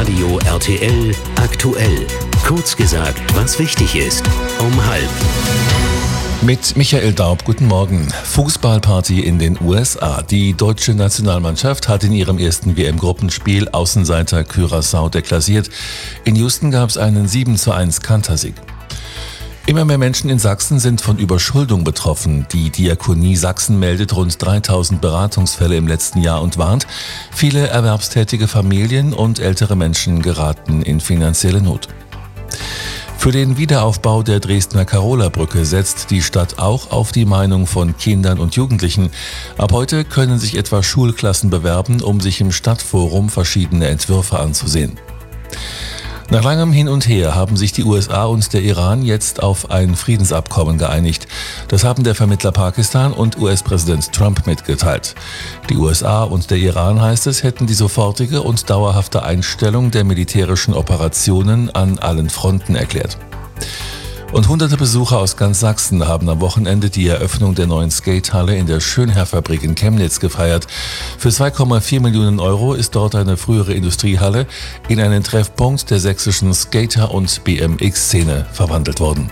Hitradio RTL aktuell. Kurz gesagt, was wichtig ist. Um 12:30. Mit Michael Daub, guten Morgen. Fußballparty in den USA. Die deutsche Nationalmannschaft hat in ihrem ersten WM-Gruppenspiel Außenseiter Curaçao deklassiert. In Houston gab es einen 7:1 Kantersieg. Immer mehr Menschen in Sachsen sind von Überschuldung betroffen. Die Diakonie Sachsen meldet rund 3000 Beratungsfälle im letzten Jahr und warnt, viele erwerbstätige Familien und ältere Menschen geraten in finanzielle Not. Für den Wiederaufbau der Dresdner Karola-Brücke setzt die Stadt auch auf die Meinung von Kindern und Jugendlichen. Ab heute können sich etwa Schulklassen bewerben, um sich im Stadtforum verschiedene Entwürfe anzusehen. Nach langem Hin und Her haben sich die USA und der Iran jetzt auf ein Friedensabkommen geeinigt. Das haben der Vermittler Pakistan und US-Präsident Trump mitgeteilt. Die USA und der Iran, heißt es, hätten die sofortige und dauerhafte Einstellung der militärischen Operationen an allen Fronten erklärt. Und hunderte Besucher aus ganz Sachsen haben am Wochenende die Eröffnung der neuen Skatehalle in der Schönherr-Fabrik in Chemnitz gefeiert. Für 2,4 Millionen Euro ist dort eine frühere Industriehalle in einen Treffpunkt der sächsischen Skater- und BMX-Szene verwandelt worden.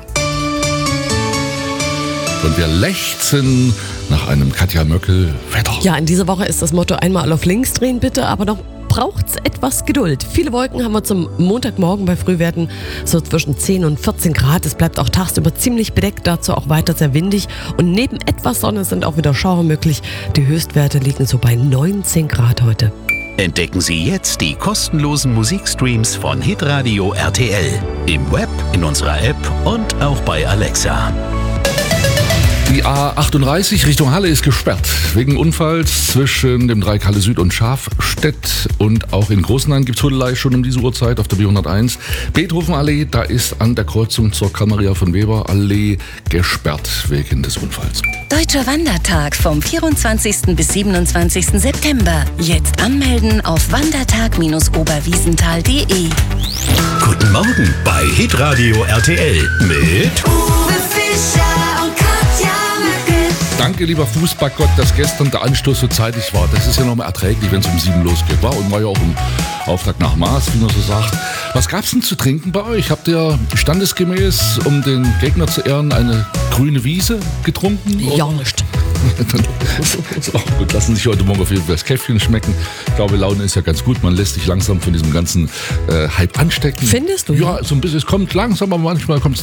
Und wir lechzen nach einem Katja Möckel-Wetter. Ja, in dieser Woche ist das Motto: einmal auf links drehen bitte, aber noch braucht's etwas Geduld. Viele Wolken haben wir zum Montagmorgen bei Frühwerten so zwischen 10 und 14 Grad. Es bleibt auch tagsüber ziemlich bedeckt, dazu auch weiter sehr windig. Und neben etwas Sonne sind auch wieder Schauer möglich. Die Höchstwerte liegen so bei 19 Grad heute. Entdecken Sie jetzt die kostenlosen Musikstreams von Hitradio RTL. Im Web, in unserer App und auch bei Alexa. Die A38 Richtung Halle ist gesperrt wegen Unfalls zwischen dem Dreieck Halle Süd und Schafstedt. Und auch in Großenhain gibt es Hudelei schon um diese Uhrzeit auf der B101. Beethovenallee, da ist an der Kreuzung zur Karl-Maria von Weber Allee gesperrt wegen des Unfalls. Deutscher Wandertag vom 24. bis 27. September. Jetzt anmelden auf wandertag-oberwiesenthal.de. Guten Morgen bei Hitradio RTL mit Uwe Fischer und Katja Möckel. Danke, lieber Fußballgott, dass gestern der Anstoß so zeitig war. Das ist ja noch mal erträglich, wenn es um 7 losgeht. War und war ja auch ein Auftrag nach Maß, wie man so sagt. Was gab's denn zu trinken bei euch? Habt ihr standesgemäß, um den Gegner zu ehren, eine grüne Wiese getrunken? Ja, nicht. Ist auch gut. Lassen sich heute Morgen auf jeden Fall das Käffchen schmecken. Ich glaube, Laune ist ja ganz gut. Man lässt sich langsam von diesem ganzen Hype anstecken. Findest du? Ja, so ein bisschen. Es kommt langsam, aber manchmal kommt es